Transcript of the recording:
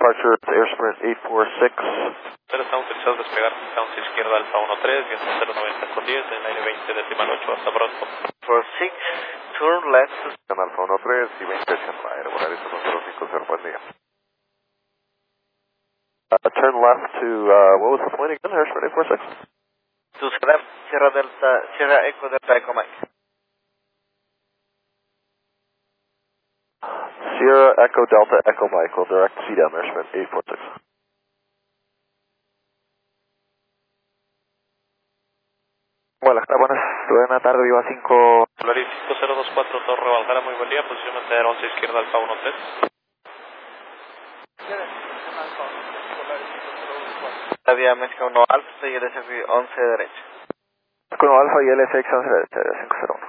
departure, Air Sprint 846. Pero estamos autorizados a despegar distancia izquierda Alfa 13, viento 090 con 10, en aire 20 decimal 8, hasta pronto. For 6, turn left. En Alfa 13 y 20 en la aeromoral 1050, buen día. Turn left to, what was the point again, Air Sprint 846? To Sierra, Sierra Delta, Sierra Echo Mike. Sierra Echo Delta Echo Michael, direct CDM, Air Sprint 846. Buenas tardes, Viva 5. Polaris 5024, Torre Valgara, muy buen día, posición mantener 11 izquierda Alfa 13. Vía México 1 Alfa y LSF 11 derecha. Con Alfa y LSX 11 derecha, 50.